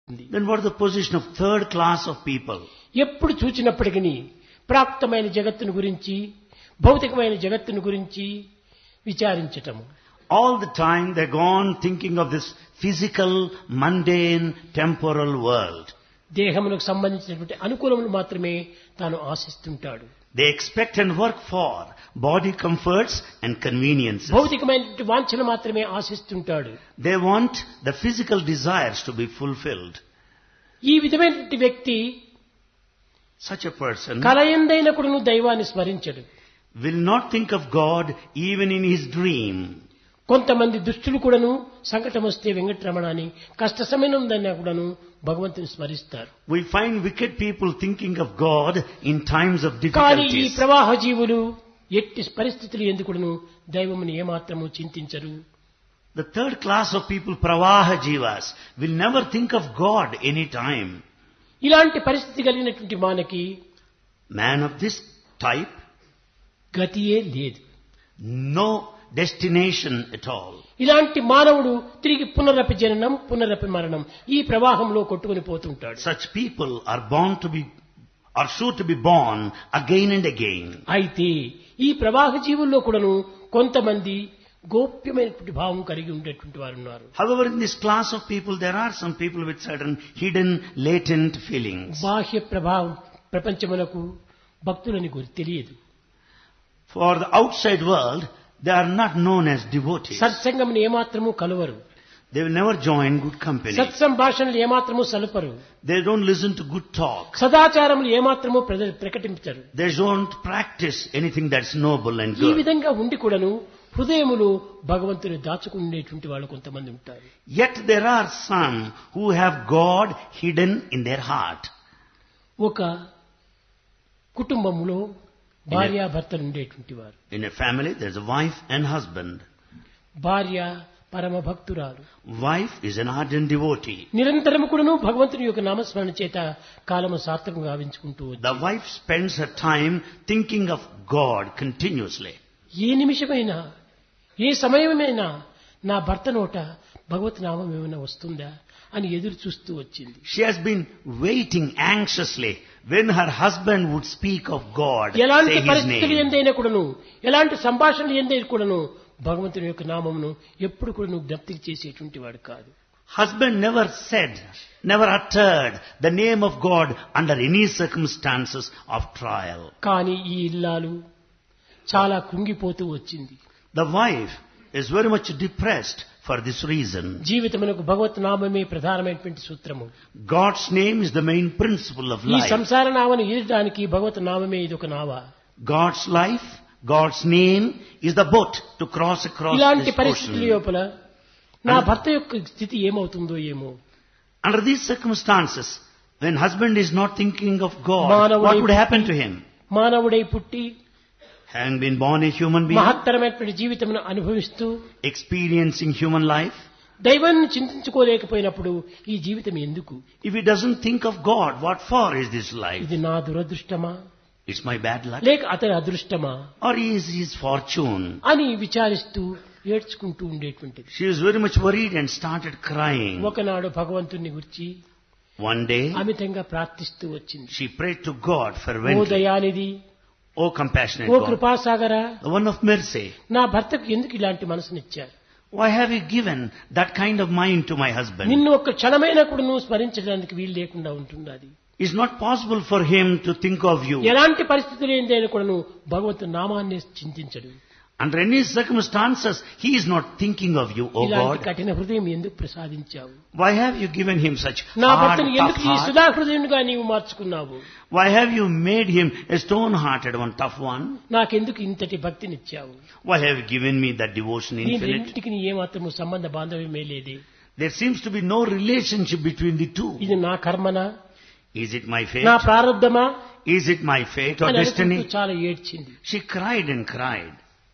Then what is the position of third class of people? ఎప్పుడు చూచినప్పటికీ ప్రాప్తమైన జగత్తును గురించి భౌతికమైన జగత్తును గురించి విచారించటము. All the time they go on thinking of this physical, mundane, temporal world. దేహమునకు సంబంధించినటువంటి అనుకూలములు మాత్రమే తాను ఆశిస్తుంటాడు. They expect and work for body comforts and conveniences. భౌతికమైనటువంటి వాంఛలు మాత్రమే ఆశిస్తుంటాడు. They want the physical desires to be fulfilled. ఈ విధమైనటువంటి వ్యక్తి Such a person కలయందైన కూడాను దైవాన్ని స్మరించడు. will not think of God even in his dream. కొంతమంది దుష్టులు కూడాను సంకటం వస్తే వెంకటరమణ అని కష్ట సమయంలోనైనా కూడాను భగవంతుని స్మరిస్తారు. We find wicked people thinking of God in times of కానీ ఈ difficulties. ప్రవాహ జీవులు ఎట్టి పరిస్థితులు ఎందుకును దైవముని ఏమాత్రము చింతించరు. The third class of people, Pravaha Jivas, will never think of God any time. ఇలాంటి పరిస్థితి కలిగినటువంటి మనకి Man of this type, గతియే లేదు. no destination at all. ఇలాంటి మానవుడు తిరిగి పునరపి జననం పునరపి మరణం ఈ ప్రవాహంలో కొట్టుకుని పోతుంటాడు. Such people are sure to be born again and again. అయితే ఈ ప్రవాహ జీవుల్లో కూడాను కొంతమంది గోప్యమైనటువంటి భావం కలిగి ఉండేటువంటి వారు ఉన్నారు. However, in this class of people, there are some people with certain hidden, latent feelings. బాహ్య ప్రభావం ప్రపంచమునకు భక్తులని గురి తెలియదు. For the outside world, they are not known as devotees. సత్సంగమును ఏమాత్రము కలువరు. They will never join good company. సత్సంభాషణలు ఏమాత్రము సలుపరు. They don't listen to good talk. సదాచారములు ఏమాత్రము ప్రకటించరు. They don't practice anything that's noble and ఈ good. విధంగా ఉండి కూడాను హృదయములు భగవంతుని దాచుకునేటువంటి వాళ్ళు కొంతమంది ఉంటారు. Yet there are some who have God hidden in their heart. ఒక కుటుంబంలో భార్యాభర్తలు ఉండేటువంటి వారు. In a family, there's a wife and husband. భార్య పరమ భక్తురాలు. Wife is an ardent devotee. నిరంతరము కూడాను భగవంతుని యొక్క నామస్మరణ చేత కాలము సార్థకంగా గావించుకుంటూ ఉంది. The wife spends her time thinking of God continuously. ఏ నిమిషమైనా ఏ సమయమైనా నా భర్త నోట భగవత్ నామం ఏమైనా వస్తుందా అని ఎదురు చూస్తూ వచ్చింది. She has been waiting anxiously when her husband would speak of God, ఎలాంటి say his పరిస్థితులు name. ఎందైనా కూడాను ఎలాంటి సంభాషణలు ఎందైనా కూడాను భగవంతుని యొక్క నామమును ఎప్పుడు కూడాను జ్ఞప్తికి చేసేటువంటి వాడు కాదు. Husband never uttered the name of God under any circumstances of trial. కానీ ఈ ఇల్లాలు చాలా కృంగిపోతూ వచ్చింది. The wife is very much depressed for this reason. జీవితమునకు భగవత్ నామమే ప్రధానమైనటువంటి సూత్రము. God's name is the main principle of ఈ life. సంసార నామను ఈదడానికి భగవత్ నామమే ఇది ఒక నావ. God's life, God's name is the boat to cross across ఇలాంటి this పరిస్థితుల ocean. లోపల నా భర్త యొక్క స్థితి ఏమవుతుందో ఏమో. Under these circumstances, when husband is not thinking of God, మానవుడై what would happen to him? మానవుడై పుట్టి Having been born a human being, మహత్తరమైనటువంటి జీవితమును అనుభవిస్తూ experiencing human life, దైవాన్ని చింతించుకోలేకపోయినప్పుడు ఈ జీవితం ఎందుకు? if he doesn't think of God, what for is this life? ఇది నా దురదృష్టమా It's my bad luck? లేక అతని అదృష్టమా Or is his fortune? అని విచారిస్తూ ఏడ్చుకుంటూ ఉండేటువంటిది. She was very much worried and started crying. ఒకనాడు భగవంతుని గురించి One day, అమితంగా ప్రార్థిస్తూ వచ్చింది. she prayed to God oh fervently. Dayanidhi, O compassionate oh God, కృపాసాగరా, the one of mercy, నా భర్తకు ఎందుకు ఇలాంటి మనసునిచ్చారు? why have you given that kind of mind to my husband? నిన్ను ఒక్క క్షణమైనా కూడా నువ్వు స్మరించడానికి వీలు లేకుండా ఉంటుంది. అది It's not possible for him to think of you. ఎలాంటి పరిస్థితులు ఏందైనా కూడా నువ్వు భగవంతు నామాన్ని చింతించడు. Under any circumstances, he is not thinking of you, O ఇలాంటి God. కఠిన హృదయం ఎందుకు ప్రసాదించావు? Why have you given him such నా hard, భర్తను tough ఎందుకు ఈ heart? సుధా హృదయునిగా నీవు మార్చుకున్నావు? Why have you made him a stone-hearted one, tough one? నాకెందుకు ఇంతటి భక్తినిచ్చావు? Why have you given me that devotion నీ infinite? రెండింటికి నీ ఏమాత్రము సంబంధ బాంధవ్యమే లేదే. There seems to be no relationship between the two. ఇది నా కర్మనా, Is it my fate? నా ప్రారంధమా Is it my fate or అని అనుకుంటూ destiny? చాలా ఏడ్చింది. She cried and cried.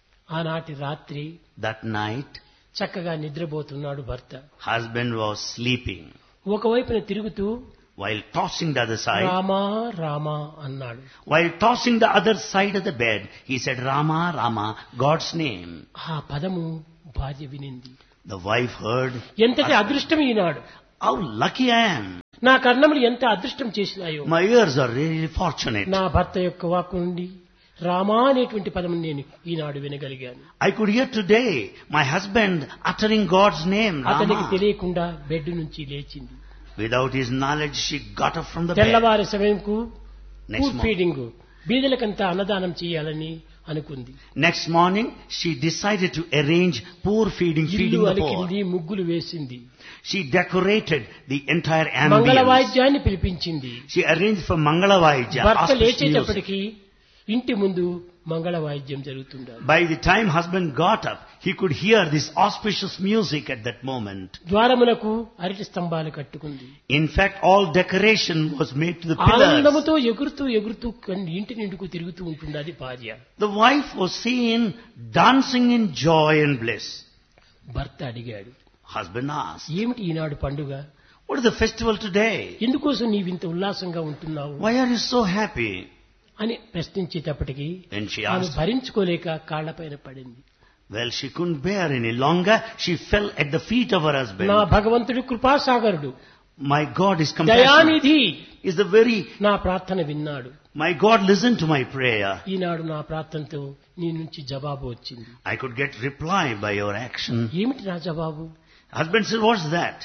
ఆనాటి రాత్రి That night, చక్కగా నిద్రపోతున్నాడు భర్త. husband was sleeping. ఒకవైపున తిరుగుతూ While tossing the other side, Rama Rama అన్నాడు. while tossing the other side of the bed, he said, Rama, Rama, God's name. ఆ పదము భార్య వినింది. The wife heard, ఎంతటి అదృష్టం ఈనాడు. how lucky I am. నా కర్ణములు ఎంత అదృష్టం చేసినాయో. My ears are really fortunate. నా భర్త యొక్క వాక్కు నుండి రామా అనేటువంటి పదం నేను ఈనాడు వినగలిగాను. I could hear today my husband uttering God's name, అతనికి Rama. తెలియకుండా బెడ్ నుంచి లేచింది. Without his knowledge, she got up from the bed. తెల్లవారి సమయంకు Next ఫుడ్ morning. ఫీడింగ్ బీదలకంతా అన్నదానం చేయాలని అనుకుంది. Next morning, she decided to arrange poor feeding ఇల్లు the poor. అలికింది, ముగ్గులు వేసింది, She decorated the entire మంగళ ambience. వాయిద్యాన్ని పిలిపించింది. She arranged for Mangala Vaidya, భర్త auspicious music. లేచేటప్పటికి ఇంటి ముందు మంగళ వాయిద్యం జరుగుతుండాలి. By the time husband got up, he could hear this auspicious music at that moment. ద్వారములకు అరటి స్తంభాలు కట్టుకుంది. In fact, all decoration was made to the pillars. ఆనందముతో ఎగురుతూ ఎగురుతూ ఇంటి నిండుకు తిరుగుతూ ఉంటుంది అది భార్య. The wife was seen dancing in joy and bliss. భర్త అడిగాడు, Husband asked, ఏమిటి ఈనాడు పండుగ? what is the festival today? ఎందుకోసం నీవింత ఉల్లాసంగా ఉంటున్నావు Why are you so happy? అని ప్రశ్నించేటప్పటికి When she ఆమె asked, భరించుకోలేక కాళ్లపైన పడింది. well, she couldn't bear any longer. She fell at the feet of her husband. నా భగవంతుడు కృపాసాగరుడు, My God is compassionate. Dayanidhi, Is the very, నా ప్రార్థన విన్నాడు. my God listened to my prayer. ఈనాడు నా ప్రార్థనతో నీ నుంచి జవాబు వచ్చింది. I could get reply by your action. ఏమిటి నా జవాబు? Husband said, what's that?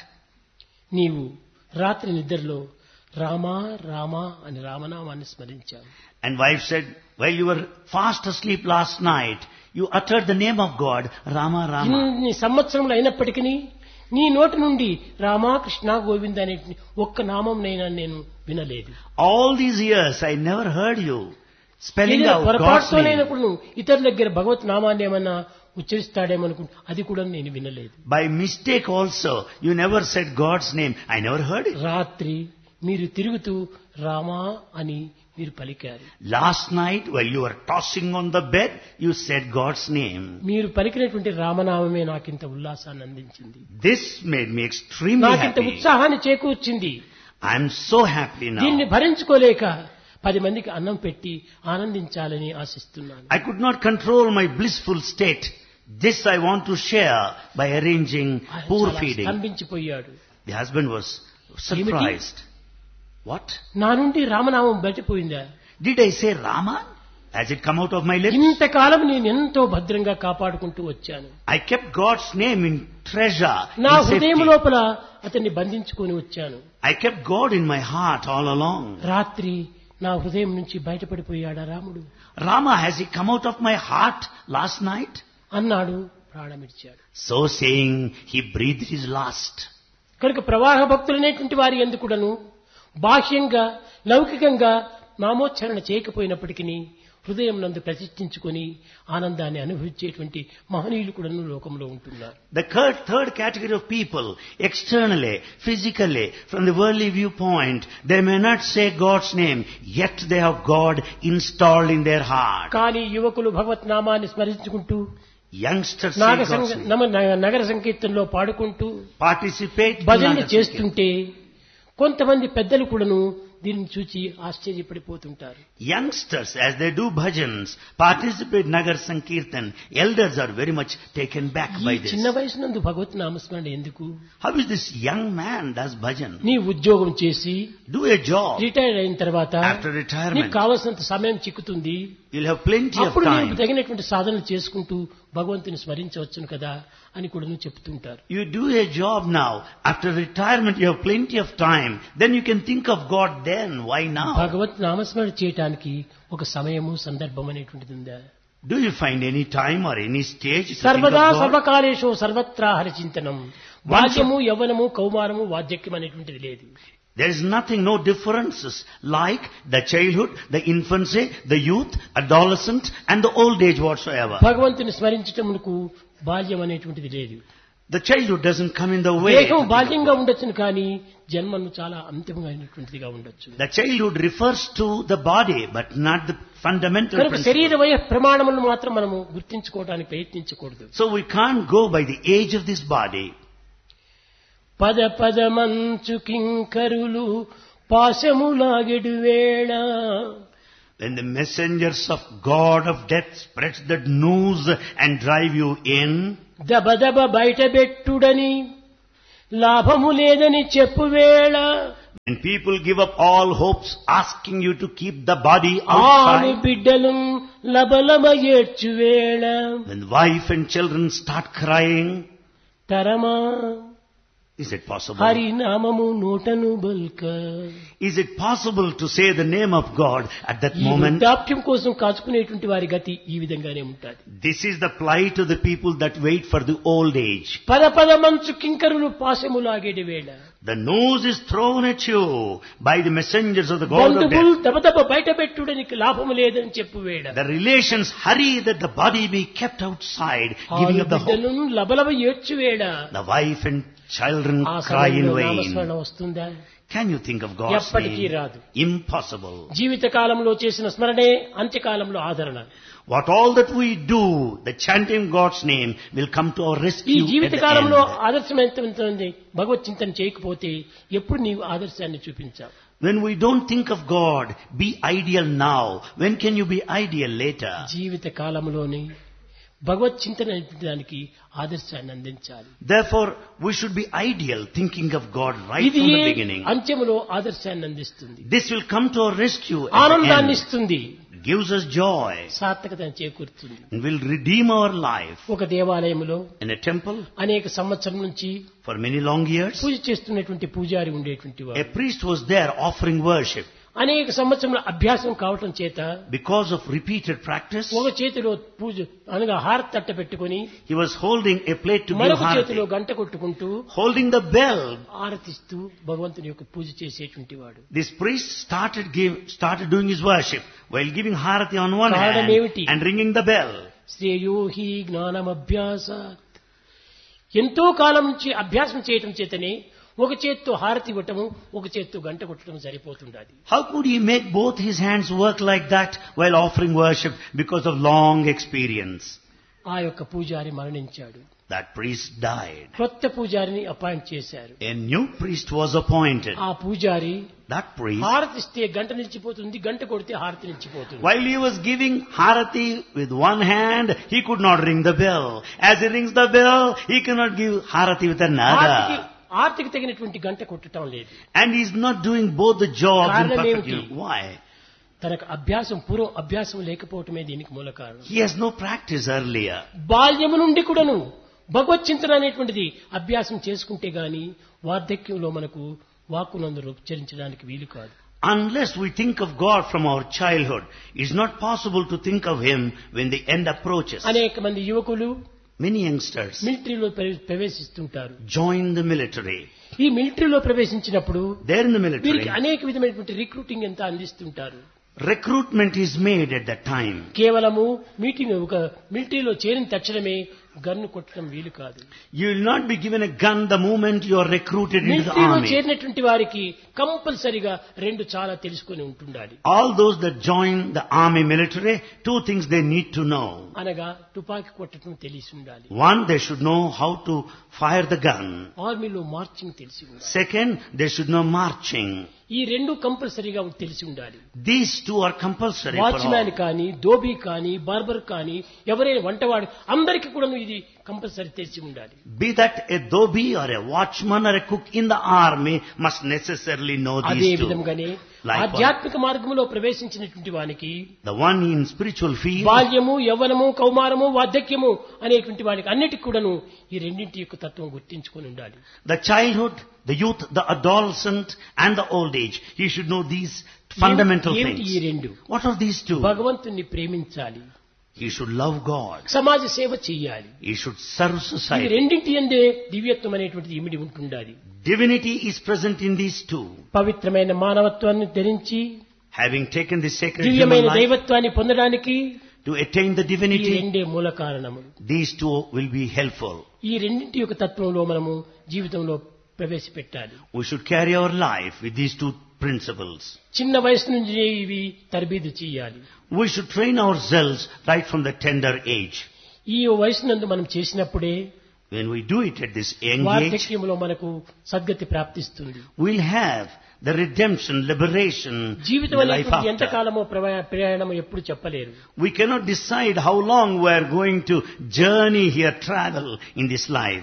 నీవు రాత్రి నిద్రలో రామా రామా అని రామనామాన్ని స్మరించావు. And wife said, while you were fast asleep last night, you uttered the name of God, Rama, Rama. ఇన్ని సంవత్సరములు అయినప్పటికీ నీ నోటి నుండి రామా కృష్ణ గోవింద అనే ఒక్క నామంనైనా నేను వినలేదు. All these years, I never heard you spelling out God's name. పొరపాటుతోనైనప్పుడు నువ్వు ఇతరుల దగ్గర భగవత్ నామాన్ని ఏమన్నా ఉచ్చరిస్తాడేమనుకుంటా, అది కూడా నేను వినలేదు. By mistake also, you never said God's name. I never heard it. రాత్రి మీరు తిరుగుతూ రామా అని మీరు పలికారు. Last night, while you were tossing on the bed, you said God's name. మీరు పలికినటువంటి రామనామమే నాకింత ఉల్లాసాన్ని అందించింది, This made me extremely నాకింత happy. ఉత్సాహాన్ని చేకూర్చింది. I'm so happy దీన్ని now. భరించుకోలేక 10 మందికి అన్నం పెట్టి ఆనందించాలని ఆశిస్తున్నాను. I could not control my blissful state. This I want to share by arranging poor చాలా feeding. స్తంభించిపోయాడు. The husband was surprised. What? నా నుండి రామనామం బయటపోయిందా? Did I say Rama? Has it come out of my lips? ఇంతకాలం నేను ఎంతో భద్రంగా కాపాడుకుంటూ వచ్చాను. I kept God's name in treasure, నా in హృదయం safety. లోపల అతన్ని బంధించుకొని వచ్చాను. I kept God in my heart all along. రాత్రి నా హృదయం నుంచి బయటపడిపోయాడా రాముడు Rama, has he come out of my heart last night? అన్నాడు, ప్రాణమిడిచాడు. So saying, he breathed his last. కనుక ప్రవాహ భక్తులనేటువంటి వారి ఎందుకుడను బాహ్యంగా లౌకికంగా నామోచ్చరణ చేయకపోయినప్పటికీ హృదయం నందు ప్రతిష్ఠించుకొని ఆనందాన్ని అనుభవించేటువంటి మహనీయులు కూడా లోకంలో ఉంటున్నారు. The third category of people, externally, physically, from the worldly viewpoint, they may not say God's name, yet they have God installed in their heart. కానీ యువకులు భగవత్ నామాన్ని స్మరించుకుంటూ Youngsters say God's name. నగర సంకీర్తనలో పాడుకుంటూ Participate in భజనలు Nagar Sankirtan. చేస్తుంటే కొంతమంది పెద్దలు కూడాను దీన్ని చూచి ఆశ్చర్యపడిపోతుంటారు. Youngsters, as they do bhajans, participate in Nagar Sankirtan, elders are very much taken back ఈ by చిన్న this. వయసునందు భగవత్ నామస్మరణ ఎందుకు? How is this young man does bhajan? నీ ఉద్యోగం చేసి Do a job. రిటైర్ అయిన తర్వాత After నీకు retirement, కావలసినంత సమయం చిక్కుతుంది. you'll have plenty of అప్పుడు time. నీకు తగినటువంటి సాధనలు చేసుకుంటూ భగవంతుని స్మరించవచ్చును కదా అని కూడా చెప్తుంటారు. You do a job now. After retirement, you have plenty of time. Then you can think of God then. Why now? భగవత్ నామస్మరణ చేయటానికి ఒక సమయము సందర్భం అనేటువంటిది ఉందా? Do you find any time or any stage to think of సర్వదా God? సర్వకాలేషు సర్వత్రా హరిచింతనం. బాల్యము యవ్వనము కౌమారము వార్ధక్యం అనేటువంటిది లేదు. There is nothing, no differences like the childhood, the infancy, the youth, adolescent and the old age whatsoever. భగవంతుని స్మరించటమునకు బాల్యం అనేటువంటిది లేదు. The childhood doesn't come in the way. దేహం బాల్యంగా ఉండొచ్చును కానీ జన్మను చాలా అంతిమంగా అయినటువంటిదిగా ఉండొచ్చు. The childhood refers to the body but not the fundamental కనుక principle. శరీర వయ ప్రమాణములను మాత్రం మనము గుర్తించుకోవడానికి ప్రయత్నించకూడదు. So we can't go by the age of this body. పద పదమంచు కింకరులు పాశములాగెడు వేళ When the messengers of God of death spreads that news and drive you in, దబదబ బయటబెట్టుడని లాభము లేదని చెప్పువేళ And people give up all hopes, asking you to keep the body ఆని outside. బిడ్డలు లబలమ ఏడ్చువేళ When wife and children start crying, తరమా is it possible? Hari నామము నోటను బల్క. Is it possible to say the name of God at that ఈ moment? వృద్ధాప్యం కోసం కాచుకునేటువంటి వారి గతి ఈ విధంగానే ఉంటుంది. This is the plight of the people that wait for the old age. పద పద మంచు కింకరులు పాశము లాగేటి వేళ The nose is thrown at you by the messengers of the God of బంధువులు death. దబదబ బయట పెట్టుడానికి లాభము లేదని చెప్పు వేళ The relations hurry that the body be kept outside, giving up the hope. బిడ్డలను లబలబ ఏడ్చు వేళ The wife and children ఆ cry in సమయంలో vain. నామస్మరణ వస్తుందా? Can you think of God's ఎప్పటికీ name? రాదు. Impossible. జీవిత కాలంలో చేసిన స్మరణే అంత్యకాలంలో ఆదరణ. What all that we do, the chanting God's name will come to our ఈ rescue జీవిత at the కాలంలో end. ఆదర్శమైనటువంటి భగవత్ చింతన చేయకపోతే ఎప్పుడు నీవు ఆదర్శాన్ని చూపించావు? When we don't think of God, be ideal now. When can you be ideal later? జీవిత కాలంలోనే భగవత్ చింతన అనేదానికి ఆదర్శాన్ని అందించాలి. Therefore, we should be ideal, thinking of God right ఇది from the beginning. అంత్యములో ఆదర్శాన్ని అందిస్తుంది, This will come to our rescue at the ఆనందాన్ని end. ఇస్తుంది, Gives us joy సార్థకతను చేకూరుతుంది. and will redeem our life. ఒక దేవాలయంలో In a temple, అనేక సంవత్సరం నుంచి for many long years, పూజ చేస్తున్నటువంటి పూజారి ఉండేటువంటి a వాడు priest was there offering worship. అనేక సంవత్సరంలో అభ్యాసం కావటం చేత Because of repeated practice, ఒక చేతిలో పూజ అనగా హారతి తట్ట పెట్టుకుని he was holding a plate to give మరొక చేతిలో harati, గంట కొట్టుకుంటూ holding the bell. ఆరతిస్తూ భగవంతుని యొక్క పూజ చేసేటువంటి వాడు. This priest started doing his worship while giving harati on one కారణం hand ఏమిటి? and ringing the bell. శ్రేయో హి జ్ఞానమభ్యాసాత్. ఎంతో కాలం నుంచి అభ్యాసం చేయటం చేతనే ఒక చేత్తో హారతి ఇవ్వటము, ఒక చేత్తో గంట కొట్టడం సరిపోతుండాలి. How could he make both his hands work like that while offering worship because of long experience? ఆ యొక్క పూజారి మరణించాడు. That priest died. కొత్త పూజారిని అపాయింట్ చేశారు. A new priest was appointed. ఆ పూజారి That priest, హారతి ఇస్తే గంట నిలిచిపోతుంది, గంట కొడితే హారతి నిలిచిపోతుంది. while he was giving harati with one hand, he could not ring the bell. As he rings the bell, he cannot give harati with another. ఆర్తికి తగినటువంటి గంట కొట్టడం లేదు. And he is not doing both the jobs in కారణం perfect ఏమిటి? unity. Why? తనకు పూర్వం అభ్యాసం లేకపోవటమే దీనికి మూల కారణం. He has no practice earlier. బాల్యము నుండి కూడాను భగవత్ చింతన అనేటువంటిది అభ్యాసం చేసుకుంటే గాని వార్ధక్యంలో మనకు వాక్కునందు ఉచ్చరించడానికి వీలు కాదు. Unless we think of God from our childhood, it's not possible to think of Him when the end approaches. అనేక మంది యువకులు Many youngsters మిలిటరీలో ప్రవేశిస్తుంటారు. join the military. ఈ మిలిటరీలో ప్రవేశించినప్పుడు They're in the వీరికి military. అనేక విధమైనటువంటి రిక్రూటింగ్ ఎంత అందిస్తుంటారు. Recruitment is made at that time. కేవలము మీటింగ్ ఒక మిలిటరీలో చేరిన తక్షణమే గన్ను కొట్టడం వీలు కాదు. You will not be given a gun the moment you are recruited into the మిలిటరీలో army. చేరినటువంటి వారికి కంపల్సరిగా రెండు చాలా తెలుసుకొని ఉంటుండాలి. All those that join the army military, two things they need to know. అనగా తుపాకీ కొట్టడం తెలిసి ఉండాలి. One, they should know how to fire the gun. ఆర్మీలో మార్చింగ్ తెలిసి ఉండాలి. Second, they should know marching. ఈ రెండు కంపల్సరీగా తెలిసి ఉండాలి. These two are compulsory for watchman all. కానీ, ధోబీ కానీ, బార్బర్ కానీ, ఎవరైనా వంటవాడు అందరికీ కూడా ఇది కంపల్సరీ తెలిసి ఉండాలి. Be that a dhobi or a watchman or a cook in the army must necessarily know అదే these two. విధంగానే Likewise, ఆధ్యాత్మిక మార్గంలో ప్రవేశించినటువంటి వానికి the one in spiritual field, బాల్యము, యవ్వనము, కౌమారము, వార్ధక్యము అనేటువంటి వానికి అన్నిటికి కూడాను ఈ రెండింటి యొక్క తత్వం గుర్తించుకొని ఉండాలి. the childhood, the youth, the adolescent and the old age. He should know these fundamental ఏమిటి ఈ things. రెండు? What are these two? భగవంతుణ్ణి ప్రేమించాలి, He should love God. సమాజ సేవ చేయాలి. He should serve ఈ society. రెండింటి యందే దివ్యత్వం అనేటువంటిది ఇమిడి ఉంటుండాలి. Divinity is present in these two. పవిత్రమైన మానవత్వాన్ని ధరించి Having taken the sacred human దివ్యమైన life దైవత్వాన్ని పొందడానికి to attain the ఈ divinity, రెండే మూల కారణములు. these two will be helpful. ఈ రెండింటి యొక్క తత్వంలో మనము జీవితంలో ప్రవేశపెట్టాలి. We should carry our life with these two principles. చిన్న వయసు నుంచి ఇవి తరబీదు చేయాలి. We should train ourselves right from the tender age. ఈ వయసునందు మనం చేసినప్పుడే When we do it at this young age, వార్ధక్యంలో మనకు సద్గతి ప్రాప్తిస్తుంది. we'll have the redemption, liberation in జీవితం the life అనేటువంటి ఎంత after. కాలమో ప్రయాణమో ఎప్పుడు చెప్పలేరు. We cannot decide how long we are going to journey here, travel in this life.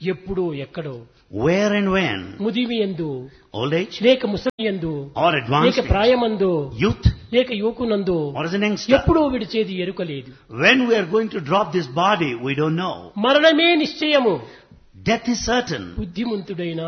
ఎప్పుడో ఎక్కడో, Where and when? ముదిమి యందు, Old age? లేక ముసలి యందు, Or advanced లేక age? ప్రాయమందు, Youth? లేక యువకునందు Or as an youngster? ఎప్పుడో విడిచేది ఎరుకలేదు. When we are going to drop this body, we don't know. మరణమే నిశ్చయము. Death is certain. బుద్ధిమంతుడైన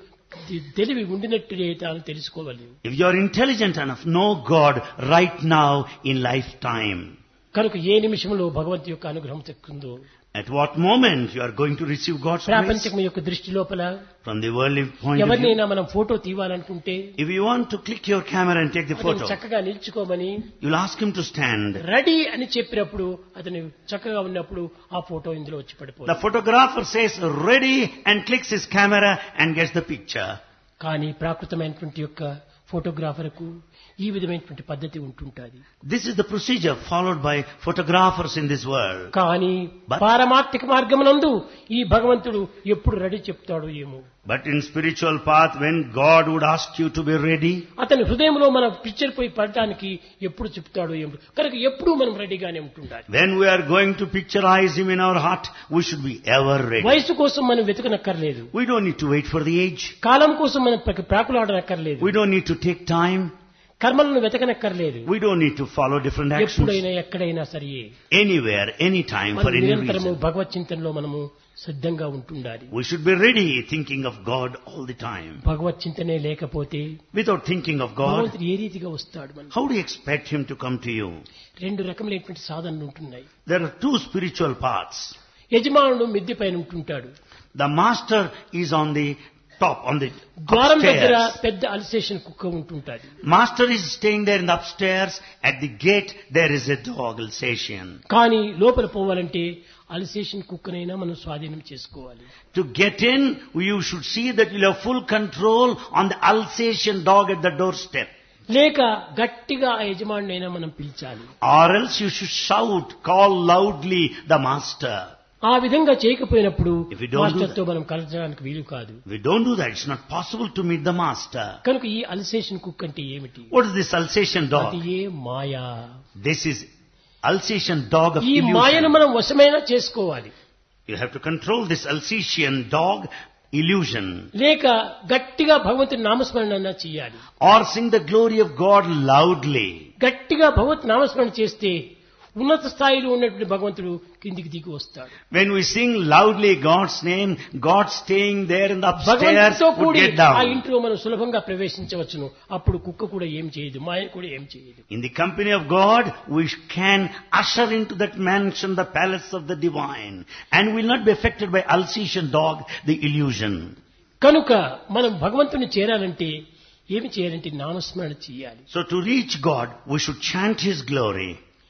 తెలివి ఉండినట్టునే తాను తెలుసుకోవాలి. If you are intelligent enough, know God right now in lifetime. కనుక ఏ నిమిషంలో భగవంతు యొక్క అనుగ్రహం చెక్కుందో, At what moment you are going to receive God's grace? ప్రాపంచకం యొక్క దృష్టి లోపల From the worldly point of view. ఎవరినైనా మనం photo తీయాలనుకుంటే If you want to click your camera and take the అతను photo, చక్కగా నిల్చుకోమని, you'll ask him to stand. Ready అని చెప్పినప్పుడు అతను చక్కగా ఉన్నప్పుడు ఆ ఫోటో ఇందులో వచ్చి The పడిపోతుంది. photographer says ready and clicks his camera and gets the picture. కానీ ప్రాకృతమైనటువంటి యొక్క ఫోటోగ్రాఫర్కు ఈ విధమైనటువంటి పద్ధతి ఉంటుంటుంది. This is the procedure followed by photographers in this world. కానీ పారమార్థిక మార్గమునందు ఈ భగవంతుడు ఎప్పుడు రెడీ చెప్తాడో ఏమో. But in spiritual path, when God would ask you to be ready, అతని హృదయంలో మన పిక్చర్ పోయి పడటానికి ఎప్పుడు చెప్తాడో ఏమో. కనుక ఎప్పుడు మనం రెడీగానే ఉంటుండాలి. when we are going to picturize him in our heart, we should be ever ready. వయసు కోసం మనం వెతకనక్కర్లేదు. We don't need to wait for the age. కాలం కోసం మనం ప్రాకులాడనక్కర్లేదు. We don't need to take time. కర్మలను వెతకనక్కర్లేదు. We don't need to follow different actions. ఎప్పుడైనా ఎక్కడైనా సరే Anywhere, anytime, for మనం any నిరంతరము reason. భగవత్ చింతనలో మనము సిద్ధంగా ఉంటుండాలి. We should be ready thinking of God all the time. భగవత్ చింతనే లేకపోతే Without thinking of God, భగవంతుడు ఏ రీతిగా వస్తాడు? మనం how do you expect him to come to you? రెండు రకములైనటువంటి సాధనలు ఉంటున్నాయి. There are two spiritual paths. యజమానుడు మిద్దె పైన ఉంటుంటాడు. The master is on the top, on the ద్వారం దగ్గర upstairs. పెద్ద అల్సేషన్ కుక్క ఉంటుంటాది. Master is staying there in the upstairs. At the gate, there is a dog, Alsatian. కానీ లోపల పోవాలంటే అల్సేషన్ కుక్కనైనా మనం స్వాధీనం చేసుకోవాలి. To get in, you should see that you have full control on the Alsatian dog at the doorstep. లేక గట్టిగా ఆ యజమానునైనా మనం పిలిచాలి. Or else you should shout, call loudly the master. ఆ విధంగా చేయకపోయినప్పుడు If you don't do మాస్టర్తో మనం కలచడానికి వీలు కాదు. If we don't do that, it's not possible to meet the master. కనుక ఈ అల్సేషన్ కుక్క అంటే ఏమిటి? What is this Alsatian అది dog? A Maya. This is Alsatian dog of ఈ మాయను illusion. మనం వశమైనా చేసుకోవాలి. You have to control this Alsatian dog illusion. లేక గట్టిగా భగవంతుని నామస్మరణ చేయాలి. Or sing the glory of God loudly. గట్టిగా భగవత్ నామస్మరణ చేస్తే ఉన్నత స్థాయిలో ఉన్నటువంటి భగవంతుడు కిందికి దిగి వస్తాడు. When we sing loudly God's name, God staying there in the upstairs భగవంతుడితో would కూడి get ఆ down. ఇంట్లో మనం సులభంగా ప్రవేశించవచ్చును. అప్పుడు కుక్క కూడా ఏం చేయదు, మాయ కూడా ఏం చేయదు. In the company of God, we can usher into that mansion, the palace of the divine, and will not be affected by Alsatian dog, the illusion. కనుక మనం భగవంతుని చేరాలంటే ఏమి చేయాలంటే నామస్మరణ చేయాలి. So to reach God, we should chant His glory.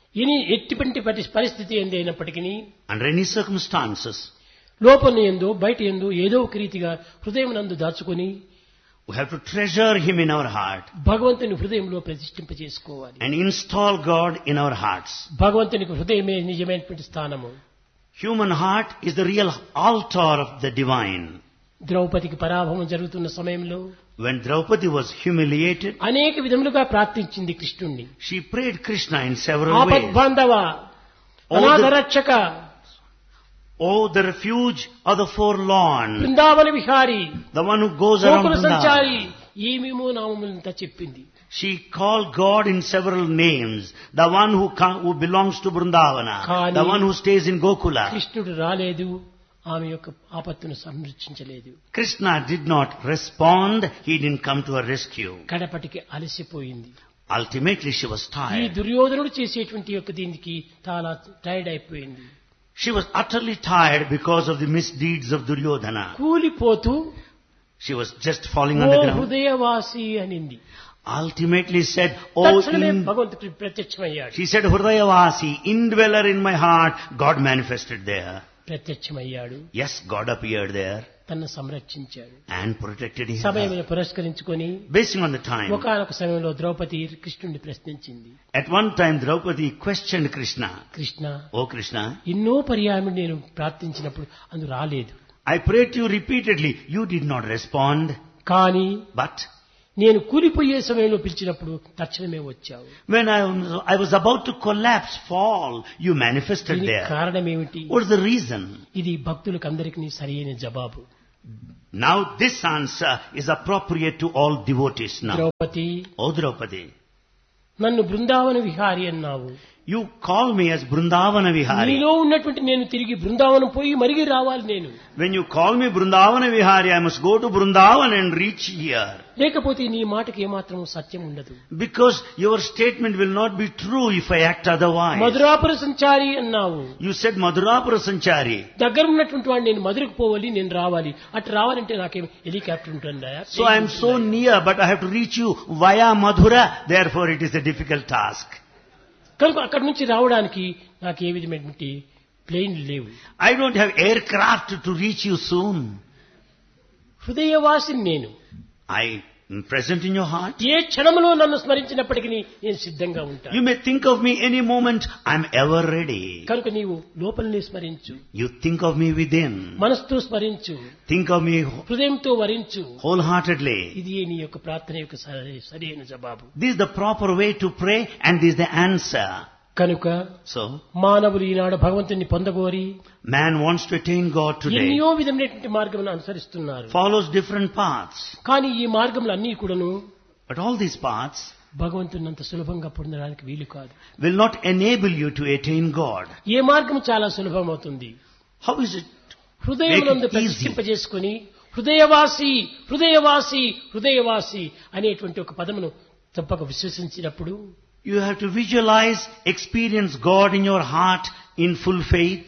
ఎటువంటి పరిస్థితి అయినప్పటికీ Under any circumstances, లోపల ఎందు బయట ఎందు ఏదో ఒక రీతిగా హృదయం నందు దాచుకొని we have to treasure Him in our heart భగవంతుని హృదయంలో ప్రతిష్ఠింపజేసుకోవాలి. and install God in our hearts. భగవంతునికి హృదయమే నిజమైనటువంటి స్థానము. Human heart is the real altar of the divine. ద్రౌపదికి పరాభవం జరుగుతున్న సమయంలో When Draupadi was humiliated, అనేక విధములుగా ప్రార్థించింది కృష్ణుణ్ణి. she prayed Krishna in several ways. ఆపద్బాంధవ, అనాథరక్షక, Oh, the refuge of the forlorn, Brindavana Vihari, the one who goes around Gokula Sanchari, Vrindavan. ఏమేమో నామములంతా చెప్పింది. She called God in several names. The one who belongs to Vrindavana, Kani- the one who stays in Gokula. కృష్ణుడు రాలేదు, ఆమె యొక్క ఆపత్తును సంరక్షించలేదు. Krishna did not respond. He didn't come to her rescue. కడపటికి అలసిపోయింది. Ultimately, she was ఈ tired. దుర్యోధనుడు చేసేటువంటి యొక్క దీనికి చాలా టైర్డ్ అయిపోయింది. She was utterly tired because of the misdeeds of Duryodhana. కూలిపోతూ She was just falling oh on the ground. హృదయవాసి అనింది. Ultimately said, Oh, తక్షణమే భగవంతుడు ప్రత్యక్షమయ్యాడు. she said, Hridayavasi, indweller in my heart, God manifested there. ప్రత్యక్షమయ్యాడు. Yes, God appeared there తనను సంరక్షించాడు. and protected him. సమయమును పురస్కరించుకొని Basing on the time, ఒకనొక సమయంలో ద్రౌపది కృష్ణుడిని ప్రశ్నించింది. at one time Draupadi questioned Krishna. Krishna, Oh Krishna, ఎన్నో పర్యాయములు నేను ప్రార్థించినప్పుడు అందు రాలేదు. I prayed to you repeatedly. You did not respond. కానీ But నేను కూలిపోయే సమయంలో పిలిచినప్పుడు తక్షణమే వచ్చావు. When I was about to collapse, fall, you manifested దీనికి there. కారణం ఏమిటి? What is the reason? ఇది భక్తులకు అందరికీ సరైన జవాబు. Now this answer is appropriate to all devotees now. Draupadi, O Draupadi, నన్ను బృందావన విహారి అన్నావు. you call me as Brindavana Vihari. నీలో ఉన్నటువంటి నేను తిరిగి బృందావనం పోయి మరిగి రావాలి నేను. When you call me Brindavana Vihari, I must go to Brindavan and reach here. లేకపోతే నీ మాటకి ఏమాత్రం సత్యం ఉండదు. Because your statement will not be true if I act otherwise. మధురాపుర సంచారి అన్నావు. You said Madhurapura Sanchari. దగ్గర ఉన్నటువంటి వాడు నేను మధురకు పోవాలి, నేను రావాలి. అటు రావాలంటే నాకేం హెలికాప్టర్ ఉంటుందా? So I am so near, but I have to reach you via Madhura. Therefore it is a difficult task. కనుక అక్కడి నుంచి రావడానికి నాకు ఏ విధమైనటువంటి ప్లేన్ లేవు. I don't have aircraft to reach you soon. హృదయవాసిని నేను. I am present in your heart. ఏ క్షణంలో నన్ను స్మరించినప్పటికీ నేను సిద్ధంగా ఉంటాను. You may think of me any moment. I am ever ready. కనుక నీవు లోపలనే స్మరించు, You think of me within. మనసుతో స్మరించు, Think of me హృదయంతో వరించు. wholeheartedly. ఇది నీ యొక్క ప్రార్థన యొక్క సరైన జవాబు. This is the proper way to pray and this is the answer. కనుక So, మానవులు ఈనాడు భగవంతుని పొందగోరి man wants to attain God today. ఎన్నో విధమైనటువంటి మార్గములను అనుసరిస్తున్నారు. Follows different paths. కానీ ఈ మార్గములు అన్నీ కూడాను But all these paths భగవంతుని అంత సులభంగా పొందడానికి వీలు కాదు. will not enable you to attain God. ఏ మార్గం చాలా సులభం అవుతుంది. How is it? హృదయమునందు Make it easy. ప్రతిష్ఠింపజేసుకుని హృదయవాసి హృదయవాసి హృదయవాసి అనేటువంటి ఒక పదమును తప్పక విశ్వసించినప్పుడు You have to visualize, experience God in your heart in full faith.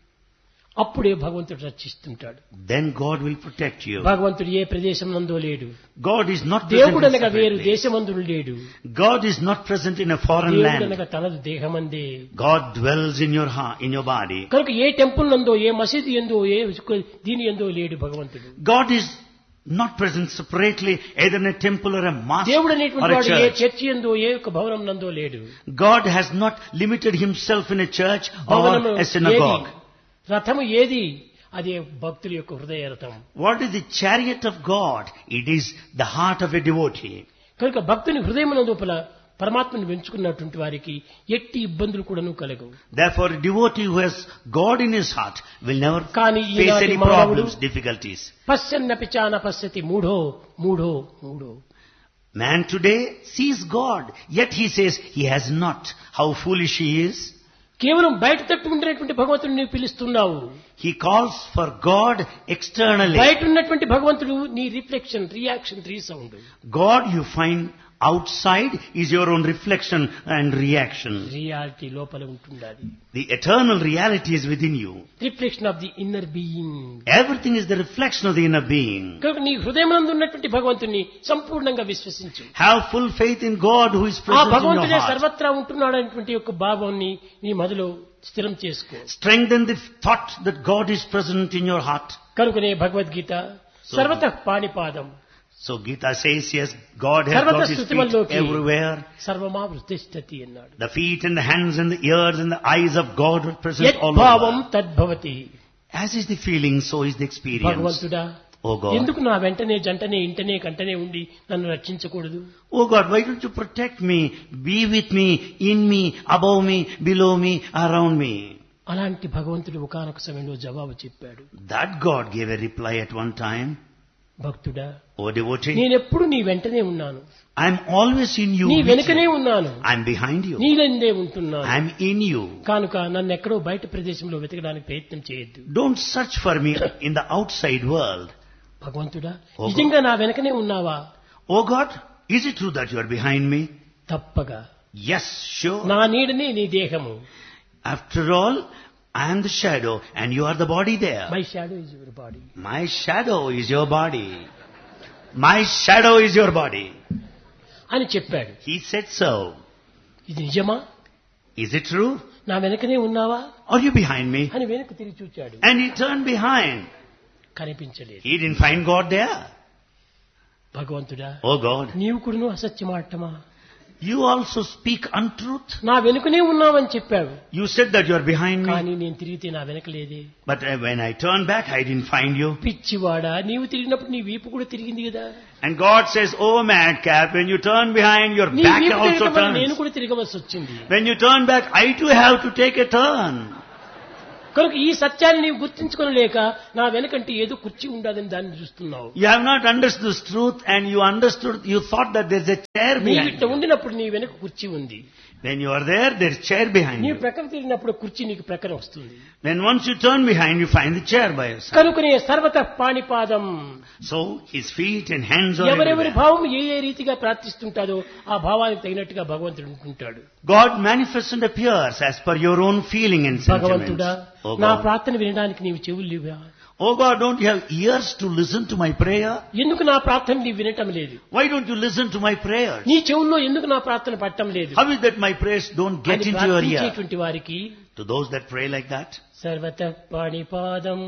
అప్పుడే భగవంతుడు రక్షిస్తుంటాడు. Then God will protect you. భగవంతుడు ఏ ప్రదేశం నందో లేడు. God is not present దేవుడు in అనగా వేరు separate place. దేశమందు లేడు. God is not present in a foreign దేవుడు land. అనగా తనదు దేహమందే. God dwells in your heart, in your body. కనుక ఏ టెంపుల్ నందో ఏ మసీదు ఎందో ఏ దీని ఎందో లేడు భగవంతుడు. God is not present separately either in a temple or a mosque దేవుడు or అనేటువంటి a వాడు ఏ church. చర్చి ఎందో ఏ యొక్క భవనం నందో లేడు. God has not limited himself in a church or భవనము a synagogue. ఏది? రథము ఏది? అదే భక్తుల యొక్క హృదయ రథం. What is the chariot of God? It is the heart of a devotee. కనుక భక్తుని హృదయమునందుపల పరమాత్మను వెంచుకున్నటువంటి వారికి ఎట్టి ఇబ్బందులు కూడాను కలగవు. Therefore, a devotee who has God in his heart will never కానీ face ఈనాటి any మానవుడు problems, difficulties. పశ్యన్నపి చాన పశ్యతి మూఢో మూఢో మూఢో. Man today sees God, yet he says he has not. How foolish he is. కేవలం బయట తట్టు ఉండేటువంటి భగవంతుడు నీవు పిలుస్తున్నావు. He calls for God externally. బయట ఉన్నటువంటి భగవంతుడు నీ reflection, reaction, resound. God you find outside is your own reflection and reaction. Reality లోపల ఉంటుండాలి. The eternal reality is within you. Reflection of the inner being. Everything is the reflection of the inner being. కనుక నీ హృదయమునందు ఉన్నటువంటి భగవంతుని సంపూర్ణంగా విశ్వసించు. Have full faith in God who is ఆ present in your భగవంతుడే heart. సర్వత్రా ఉంటున్నాడు అనేటువంటి యొక్క భావాన్ని నీ మదిలో స్థిరం చేసుకో. Strengthen the thought that God is present in your heart. కనుకనే Bhagavad Gita సర్వతః పాణిపాదం So Gita says, yes, God has సర్వత got his feet స్థుతిమల్లోకి everywhere. సర్వమా వృద్ధిష్టతి అన్నాడు. The feet and the hands and the ears and the eyes of God are present all యద్భావం over. తద్భవతి. As is the feeling, so is the experience. భగవంతుడా, Oh God. ఎందుకు నా వెంటనే జంటనే ఇంటనే కంటనే ఉండి నన్ను రక్షించకూడదు? Oh God, why don't you protect me, be with me, in me, above me, below me, around me? అలాంటి భగవంతుడు ఒకానొక సమయంలో జవాబు చెప్పాడు. That God gave a reply at one time. భక్తుడా, Oh devotee, నేనెప్పుడు నీ వెంటనే ఉన్నాను, I am always in you. నీ with వెనుకనే you. ఉన్నాను, I am behind you. నీలందే ఉంటున్నాను. I am in you. కానుక నన్ను ఎక్కడో బయట ప్రదేశంలో వెతకడానికి ప్రయత్నం చేయొద్దు. Don't search for me in the outside world. భగవంతుడా, ఓ నిజంగా నా వెనకనే ఉన్నావా? Oh God, is it true that you are behind me? తప్పగా. Yes, sure. నా నీడనే నీ దేహము. After all, I am the shadow and you are the body there. My shadow is your body. My shadow is your body. My shadow is your body. అని చెప్పాడు. He said so. ఇది నిజమా? Is it true? నా వెనకనే ఉన్నావా Are you behind me? అని వెనక్కి తిరిగి చూచాడు. And he turned behind. కనిపించలేదు. He didn't find God there. భగవంతుడా, Oh God, నీవు కూడాను అసత్యమాటమా? You also speak untruth. నా వెనుకనే ఉన్నావని చెప్పావు. You said that you are behind me. కానీ నేను తిరిగితే నా వెనక లేదే. But when I turned back, I didn't find you. పిచ్చివాడా, నీవు తిరిగినప్పుడు నీ వీపు కూడా తిరిగింది కదా. And God says, oh madcap, when you turn behind, your నీ back వీపు also తిరగడం వల్ల నేను turns. కూడా తిరగవలసి వచ్చింది. When you turn back, I too have to take a turn. కనుక ఈ సత్యాన్ని నీవు గుర్తించుకోలేక నా వెనకంటే ఏదో కుర్చీ ఉండదని దాన్ని చూస్తున్నావు. You have not understood this truth, and you thought that there's a chair నీవు behind ఇట్లా you. ఉండినప్పుడు నీ వెనక కుర్చీ ఉంది. When you are there's chair behind నీవు you. ప్రక్కన తిరిగినప్పుడు కుర్చీ నీకు ప్రక్కన వస్తుంది. Then once you turn behind, you find the chair by your side. కనుకనే సర్వత పాణిపాదం. So his feet and hands are ఎవరెవరి everywhere. భావం ఏ రీతిగా ప్రార్థిస్తుంటాదో ఆ భావానికి తగినట్టుగా భగవంతుడు ఉంటుంటాడు. God manifests and appears as per your own feeling and sentiments. భగవంతుడా, Oh నా God. ప్రార్థన వినడానికి నీవు చెవులు లేవా? Oh God, don't you have ears to listen to my prayer? ఎందుకు నా ప్రార్థన నీవు వినటం లేదు? Why don't you listen to my prayers? నీ చెవుల్లో ఎందుకు నా ప్రార్థన పట్టడం లేదు? How is that my prayers don't get అని into your ear? ప్రార్థించేటువంటి వారికి To those that pray like that, సర్వత పాణిపాదం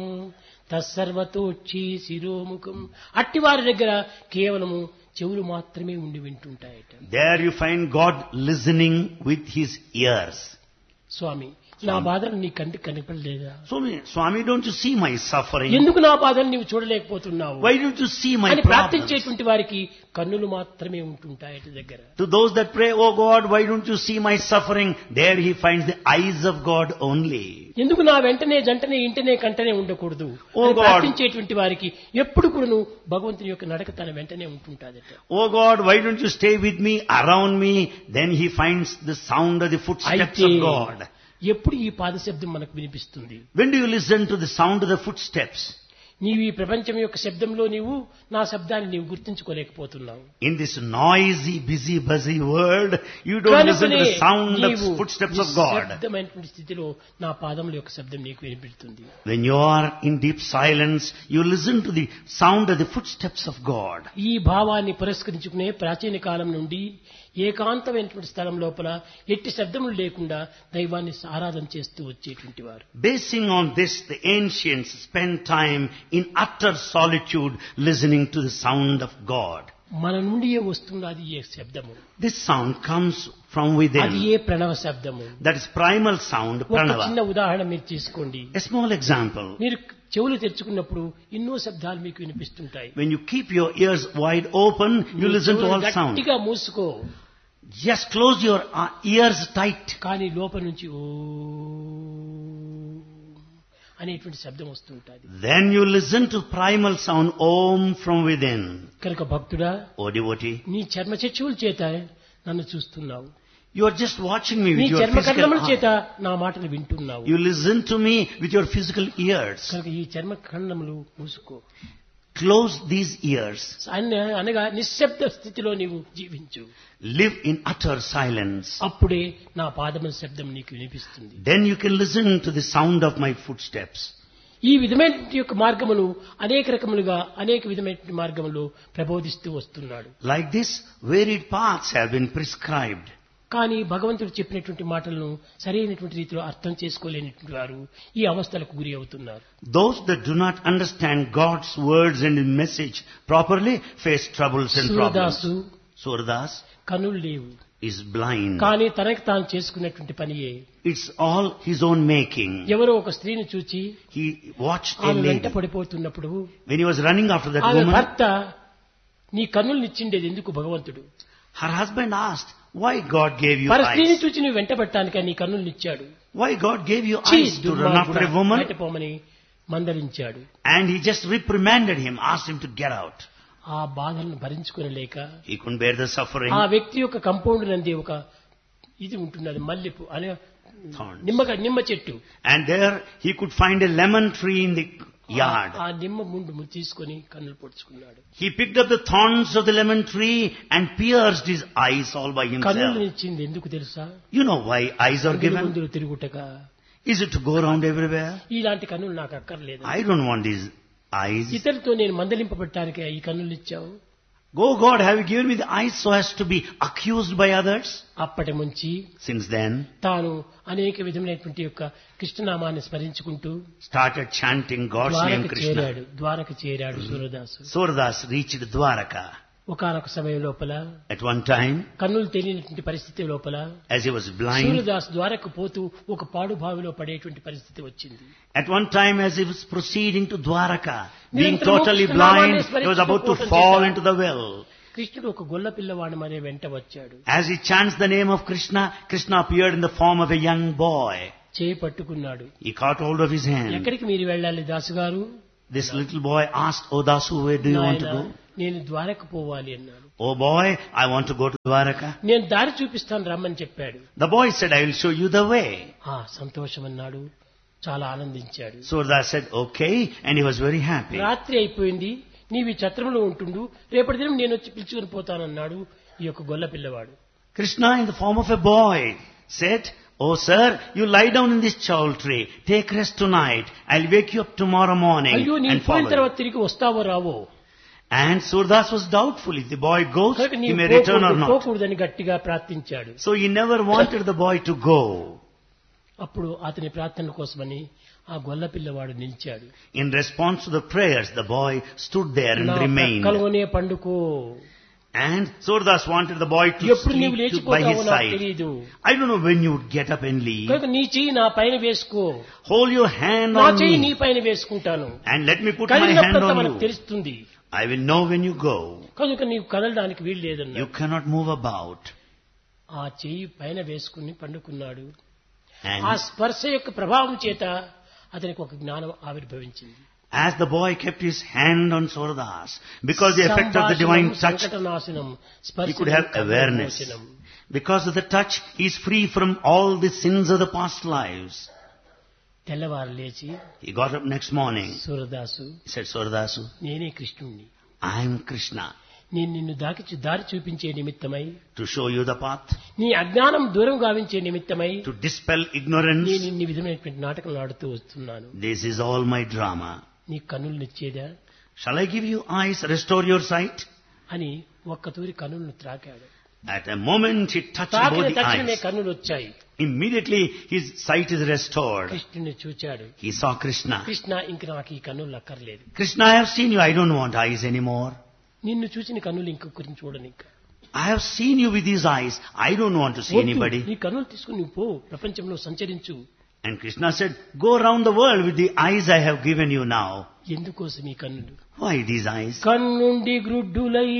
తస్సర్వతోచ్చి శిరోముఖం, అట్టివారి దగ్గర కేవలము చెవులు మాత్రమే ఉండి వింటుంటాయట. there you find God listening with his ears. స్వామి, నా బాధలు నీ కంటికి కనిపడలేదా? Swami, don't you see my suffering? ఎందుకు నా బాధలు నీవు చూడలేకపోతున్నావు Why don't you see my అని problems? ప్రార్థించేటువంటి వారికి కన్నులు మాత్రమే ఉంటుంటాయట దగ్గర. To those that pray, oh God, why don't you see my suffering? There he finds the eyes of God only. ఎందుకు నా వెంటనే జంటనే ఇంటనే కంటనే ఉండకూడదు Oh అని God. ప్రార్థించేటువంటి వారికి ఎప్పుడు కూడాను భగవంతుని యొక్క నడక తన వెంటనే ఉంటుంటాదట. Oh God, why don't you stay with me, around me? Then he finds the sound of the footsteps అయితే of God. ఎప్పుడు ఈ పాదశబ్దం మనకు వినిపిస్తుంది? When do you listen to the sound of the footsteps? నీవు ఈ ప్రపంచం యొక్క శబ్దంలో నీవు నా శబ్దాన్ని నీవు గుర్తించుకోలేకపోతున్నావు. In this noisy, busy, buzzy world, you don't listen to the sound of footsteps of God. శబ్దమైనటువంటి స్థితిలో నా పాదముల యొక్క శబ్దం నీకు వినిపిస్తుంది. When you are in deep silence, you listen to the sound of the footsteps of God. ఈ భావాన్ని పురస్కరించుకునే ప్రాచీన కాలం నుండి ఏకాంతమైనటువంటి స్థలం లోపల ఎట్టి శబ్దములు లేకుండా దైవాన్ని ఆరాధన చేస్తూ వచ్చేటువంటి వారు. Basing on this, the ancients spent time in utter solitude listening to the sound of God. మన నుండియే వస్తున్నది ఈ శబ్దము. This sound comes from అది within. ఏ ప్రణవ శబ్దము. That is primal sound, ఒక చిన్న pranava. ఉదాహరణ మీరు తీసుకోండి. A small example. మీరు చెవులు తెరుచుకున్నప్పుడు ఎన్నో శబ్దాలు మీకు వినిపిస్తుంటాయి. When you keep your ears wide open, you listen to all sound. గట్టిగా మూసుకో, Just close your ears tight. కానీ లోపల నుంచి ఓ అనేటువంటి శబ్దం వస్తుంటుంది. Then you listen to primal sound, Om from within. కనుక భక్తుడా, O devotee, నీ చర్మ చక్షువుల చేత నన్ను చూస్తున్నావు. you are just watching me నీ with your చర్మ physical ఖండముల చేత eyes. నా మాటలు వింటున్నావు. You listen to me with your physical ears. కనుక ఈ చర్మ ఖండములు మూసుకో, Close these ears. అనగా నిశ్శబ్ద స్థితిలో నీవు జీవించు. Live in utter silence. అప్పుడే నా పాదముల శబ్దం నీకు వినిపిస్తుంది. Then you can listen to the sound of my footsteps. ఈ విధమైన యొక్క మార్గములు అనేక రకములుగా అనేక విధమైన మార్గములు ప్రబోధిస్తూ వస్తున్నాడు. Like this, varied paths have been prescribed. కానీ భగవంతుడు చెప్పినటువంటి మాటలను సరైనటువంటి రీతిలో అర్థం చేసుకోలేనటువంటి వారు ఈ అవస్థలకు గురి అవుతున్నారు. Those that do not understand God's words and His message properly face troubles and problems. Surdas Surdas కనులు లేవు, is blind. కానీ తనకి తాను చేసుకున్నటువంటి పనియే. It's all his own making. ఎవరో ఒక స్త్రీని చూచి He watched a ఆమె వెంట lady. పడిపోతున్నప్పుడు When he was running after that ఆమె woman, భర్త నీ కన్నులు నిచ్చిండేది ఎందుకు భగవంతుడు? her husband asked, why God gave you పర స్త్రీని eyes? చూచి నువ్వు వెంట పెట్టడానికి నీ కన్నులు నిచ్చాడు. Why God gave you చీ, eyes to run after a దుర్మార్గుడా, woman? బయట పోమని మందలించాడు. And he just reprimanded him, asked him to get out. ఆ బాధలను భరించుకోలేక He couldn't bear the suffering. ఆ వ్యక్తి యొక్క కంపౌండ్ నంది ఒక ఇది ఉంటున్నది, మల్లెపు అనే Thorns. నిమ్మ చెట్టు. And there he could find a lemon tree in the yard. ఆ నిమ్మ ముందు తీసుకొని కన్నులు పొడుచుకున్నాడు. He picked up the thorns of the lemon tree and pierced his eyes all by కన్నులు himself. ఇచ్చింది ఎందుకు తెలుసా? You know why eyes are given? ముందు తిరుగుటక. Is it to go around everywhere? ఇలాంటి కన్నులు నాకు అక్కర్లేదు. I don't want these eyes. ఇతరులతో నేను మందలింపబట్టానికి ఈ కన్నులు ఇచ్చావు. Go God, have you given me the eyes so as to be accused by others? అప్పటి నుంచి Since then, తాను అనేక విధమైనటువంటి యొక్క కృష్ణనామాన్ని స్మరించుకుంటూ started chanting God's name Krishna. Dwaraka చేరాడు సూరదాసు. Surdas reached Dwaraka. ఒకానొక సమయం లోపల At one time, కన్నులు తెలియనటువంటి పరిస్థితి లోపల as he was blind, Suryadas ద్వారకు పోతూ ఒక పాడు బావిలో పడేటువంటి పరిస్థితి వచ్చింది. at one time as he was proceeding to Dwaraka, being నిరంతరము totally కృష్ణనామాన్ని blind, he was about to స్మరించుతూ fall పోతుంటే into the well. కృష్ణుడు ఒక గొల్ల పిల్లవాడు మనే వెంట వచ్చాడు. As he chants the name of Krishna, Krishna appeared in the form of a young boy. చేయి పట్టుకున్నాడు. He caught hold of his hand. ఎక్కడికి మీరు వెళ్ళాలి దాసు గారు? This little boy asked, "Oh Dasu, where do you want to నాయనా, go?" నేను ద్వారకు పోవాలి అన్నాడు. "Oh boy, I want to go to Dwaraka." నేను దారి చూపిస్తాను రమ్మని చెప్పాడు. The boy said, "I will show you the way." సంతోషం అన్నాడు. చాలా ఆనందించాడు. Surdas said, "Okay," and he was very happy. రాత్రి అయిపోయింది, నీవి ఛత్రంలో ఉంటుండు, రేపటి దినం నేను వచ్చి పిలుచుకొని పోతానన్నాడు ఈ యొక్క గొల్ల పిల్లవాడు. Krishna in the form of a boy said, "Oh sir, you lie down in this chaul tree, take rest tonight, I'll wake you up tomorrow morning అయ్యో నీ and పోయిన follow you." తర్వాత తిరిగి వస్తావో రావో, And Surdas was doubtful if the boy goes, కనుక he నీవు may return or not. పోకూడదని గట్టిగా ప్రార్థించాడు. So he never wanted the boy to go. అప్పుడు అతని ప్రార్థన కోసమని ఆ గొల్ల పిల్లవాడు నిలిచాడు. In response to the prayers, the boy stood there and నా remained. ప్రక్కలోనే పండుకో, And Surdas wanted the boy to ఎప్పుడు నీవు sleep by లేచిపోతావో his నాకు side. తెలియదు, I don't know when you would get up and leave. కనుక నీ చెయ్యి నా పైన వేసుకో, Hold your hand నా on చెయ్యి నీ me పైన వేసుకుంటాను, and let me put my hand కదిలినప్పుడంతా on మనకు you. తెలుస్తుంది, I will know when you go. కనుక నీవు కదలడానికి వీలు లేదన్నా. You cannot move about. ఆ చెయ్యి పైన వేసుకుని పండుకున్నాడు. ఆ And స్పర్శ యొక్క ప్రభావం చేత అతనికి ఒక జ్ఞానం ఆవిర్భవించింది. as the boy kept his hand on Surdas, because the effect of the divine touch, సంకటనాశనం, he could have awareness. Because of the touch, he is free from all the sins of the past lives. తెల్లవారు లేచి He got up next morning. Surdas, He said, "Surdasu, నేనే కృష్ణుణ్ణి, I am Krishna. నేను నిన్ను దారి చూపించే నిమిత్తమై, To show you the path, నీ అజ్ఞానం దూరం గావించే నిమిత్తమై to dispel ignorance. నేను ఇన్ని విధమైనటువంటి నాటకాలు ఆడుతూ వస్తున్నాను. This is all my drama. నీ కన్నులనిచ్చేదా Shall I give you eyes, restore your sight?" అని ఒక్కతూరి కన్నులను త్రాకాడు. At a moment he touched త్రాకిన both the తక్షణమే eyes. కన్నులు వచ్చాయి. Immediately his sight is restored. కృష్ణుని చూచాడు. He saw Krishna. కృష్ణ ఇంక నాకు ఈ కన్నులు అక్కర్లేదు, "Krishna, I have seen you. I don't want eyes anymore. నిన్ను చూసిన కన్నులు ఇంకొకరిని చూడని ఇంకా. I have seen you with these eyes. I don't want to see వద్దు, anybody." నీ కన్నులు తీసుకుని నువ్వు పో, ప్రపంచంలో సంచరించు. And Krishna said, "Go around the world with the eyes I have given you now." ఎందుకోసం ఈ కన్నులు? Why these eyes? కన్నుండి గ్రుడ్డులై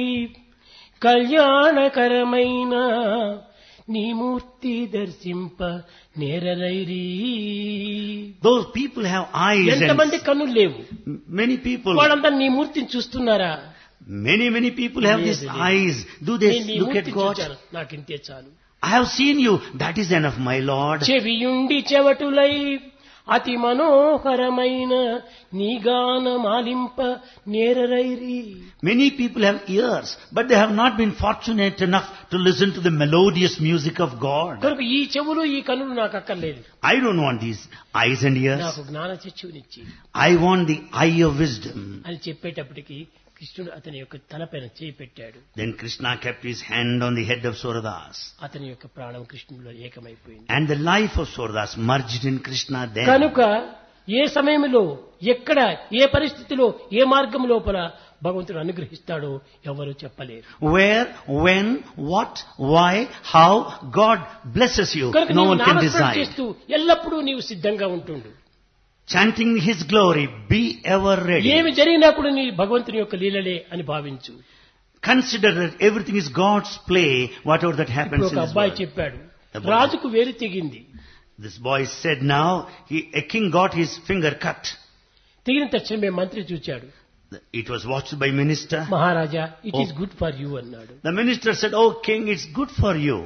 కళ్యాణకరమైన నీ మూర్తి దర్శింప నేరలైరీ. Those people have eyes ఎంతమంది and కన్నులు లేవు, many people, వాళ్ళంతా నీ మూర్తిని చూస్తున్నారా? many people have these లేదు. eyes. Do they నేను నీ look at మూర్తిని God? చూచాను, నాకింతే చాలు. I have seen you. That is enough, my Lord. చెవియుండి చెవటులై అతి మనోహరమైన నీ గానమాలింప నేరరైరి. Many people have ears, but they have not been fortunate enough to listen to the melodious music of God. కనుక ఈ చెవులు ఈ కన్నులు నాకు అక్కర్లేదు, I don't want these eyes and ears. నాకు జ్ఞాన చక్షునిచ్చి I want the eye of wisdom. అని చెప్పేటప్పటికి కృష్ణుడు అతని యొక్క తలపైన చేయి పెట్టాడు. Then Krishna kept his hand on the head of Surdas. అతని యొక్క ప్రాణం కృష్ణుడిలో ఏకమైపోయింది. And the life of Surdas merged in Krishna then. కనుక ఏ సమయంలో, ఎక్కడ, ఏ పరిస్థితిలో, ఏ మార్గం లోపల భగవంతుడు అనుగ్రహిస్తాడో ఎవరు చెప్పలేరు. Where, when, what, why, how God blesses you, కనుక no నీవు one can నామస్మరణ decide. చేస్తూ ఎల్లప్పుడూ నీవు సిద్ధంగా ఉంటుండు. Chanting His glory, be ever ready. ఏమి జరిగినప్పుడు నీ భగవంతుని యొక్క లీలలే అని భావించు. Consider that everything is God's play, whatever that happens ఇప్పుడు in ఒక this అబ్బాయి world. చెప్పాడు, The boy- రాజుకు వేలు తెగింది. This boy said now, a king got his finger cut. తెగిన తక్షణమే మంత్రి చూచాడు. It was watched by minister. Maharaja, it Oh. Is good for you అన్నాడు. The minister said, "Oh king, it's good for you."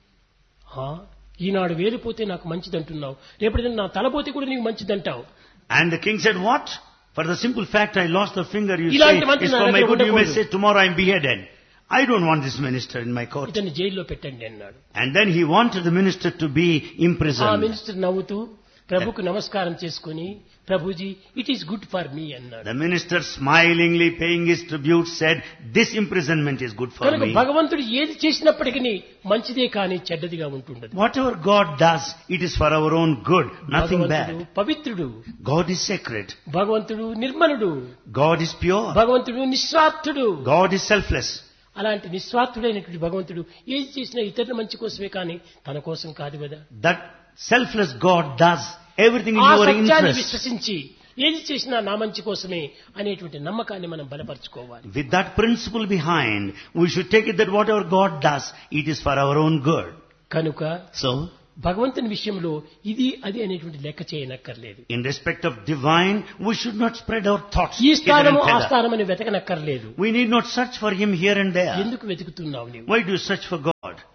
ఈనాడు వేలిపోతే నాకు మంచిదంటున్నావు, రేపటి నా తలపోతే కూడా నీకు మంచిదంటావు. And the king said, "What? For the simple fact I lost the finger, you say ఇలాంటి మంత్రి it's నా for my దగ్గర good, you may ఉండకూడదు. say tomorrow I'm beheaded. I don't want this minister in my court." ఇతన్ని జైల్లో పెట్టండి అన్నాడు. And then he wanted the minister to be ఆ imprisoned. మినిస్టర్ నవ్వుతూ ప్రభుకు నమస్కారం చేసుకుని, Prabhuji it is good for me అన్నాడు. The minister smilingly paying his tribute said, "This imprisonment is good for కనుక me." భగవంతుడు ఏది చేసినప్పటికీ మంచిదే కానీ చెడ్డదిగా ఉంటుండదు. Whatever God does, it is for our own good, nothing భగవంతుడు bad. పవిత్రుడు, God is sacred. భగవంతుడు నిర్మలుడు, God is pure. భగవంతుడు నిస్వార్థుడు. God is selfless. అలాంటి నిస్వార్థుడైనటువంటి భగవంతుడు ఏది చేసినా ఇతరుల మంచి కోసమే కానీ తన కోసం కాదు కదా. That selfless God does everything in ఆ your సత్యాన్ని interest. విశ్వసించి ఏది చేసినా నా మంచి కోసమే అనేటువంటి నమ్మకాన్ని మనం బలపరుచుకోవాలి. With that principle behind, we should take it that whatever God does, it is for our own good. కనుక So, భగవంతుని విషయంలో ఇది అది అనేటువంటి లెక్క చేయనక్కర్లేదు. in respect of divine, we should not spread our thoughts ఈ hither స్థానము and ఆ thither. స్థానమని వెతకనక్కర్లేదు. We need not search for Him here and there. ఎందుకు వెతుకుతున్నావు నీవు? Why do you search for God?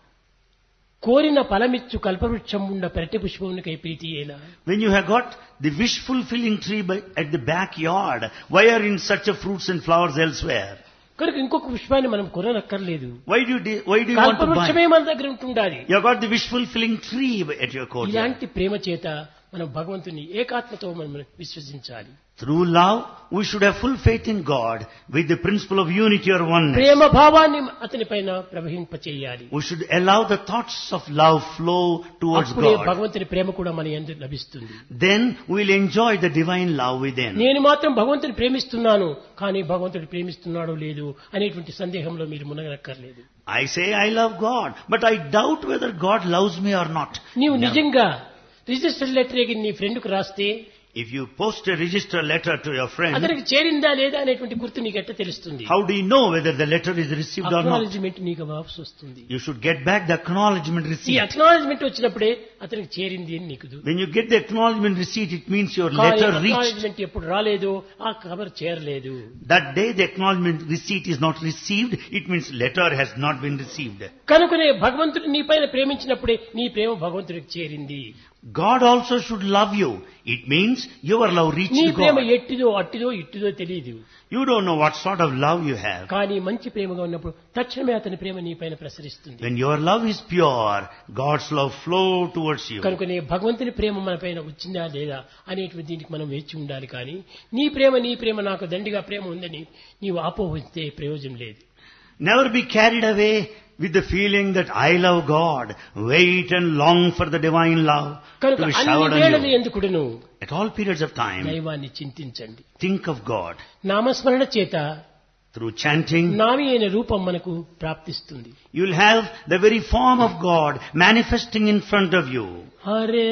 కోరిన ఫలమిచ్చు కల్పవృక్షం ఉండ పెరటి పుష్పమునికై ప్రీతి ఏలా. When you have got the wish-fulfilling tree at the backyard, why are you in search of fruits and flowers elsewhere? కనుక ఇంకొక పుష్పాన్ని మనం కొననక్కర్లేదు. Why do you want to కల్పవృక్షమే buy? మన దగ్గర ఉంటుండాలి. You have got the wish-fulfilling tree at your courtyard. ఇలాంటి ప్రేమ చేత మనం భగవంతుని ఏకాత్మతో మనం విశ్వసించాలి. Through love, we should have full faith in God with the principle of unity or oneness. ప్రేమ భావాన్ని అతని పైన ప్రవహింపచేయాలి. We should allow the thoughts of love flow towards అప్పుడే God. భగవంతుని ప్రేమ కూడా మన యందు లభిస్తుంది. Then we'll enjoy the divine love within. నేను మాత్రం భగవంతుని ప్రేమిస్తున్నాను కానీ భగవంతుడు ప్రేమిస్తున్నాడో లేదు అనేటువంటి సందేహంలో మీరు మునగనక్కర్లేదు. I say I love God, but I doubt whether God loves me or not. నీవు No. నిజంగా రిజిస్టర్ లెటర్ నీ ఫ్రెండ్ కు రాస్తే If you post a register letter to your friend, అతనికి చేరిందా లేదా అనేటువంటి గుర్తు నీకు ఎట్లా తెలుస్తుంది? how do you know whether the letter is received or not? Acknowledgement నీకు వాపసు వస్తుంది. You should get back the acknowledgement ఈ receipt. అక్నాలెడ్జ్మెంట్ వచ్చినప్పుడే అతనికి చేరింది అని నీకు. When you get the acknowledgement receipt, it means your కానీ letter reached. అక్నాలెడ్జ్మెంట్ ఎప్పుడు రాలేదో ఆ ఖబర్ చేరలేదు. That day the acknowledgement receipt is not received, it means letter has not been received. కనుకనే భగవంతుడు నీ పైన ప్రేమించినప్పుడే నీ ప్రేమ భగవంతుడికి చేరింది. God also should love you. It means your love నీ reached ప్రేమ God. ఎట్టిదో అట్టిదో ఇట్టిదో తెలియదు. You don't know what sort of love you have. కానీ మంచి ప్రేమగా ఉన్నప్పుడు తక్షణమే అతని ప్రేమ నీ పైన ప్రసరిస్తుంది. When your love is pure, God's love flow towards you. కనుకనే భగవంతుని ప్రేమ మన పైన వచ్చిందా లేదా అనేటువంటి దీనికి మనం వేచి ఉండాలి. కానీ నీ ప్రేమ నాకు దండిగా ప్రేమ ఉందని నీవు ఆపోహిస్తే ప్రయోజనం లేదు. Never be carried away with the feeling that I love God. Wait and long for the divine love కనుక to be అన్ని showered వేళలు on you. ఎందుకుడును At all periods of time, దైవాన్ని చింతించండి. think of God. నామస్మరణ చేత Through chanting, నామి అయిన రూపం మనకు ప్రాప్తిస్తుంది. you'll have the very form of God manifesting in front of you. Hare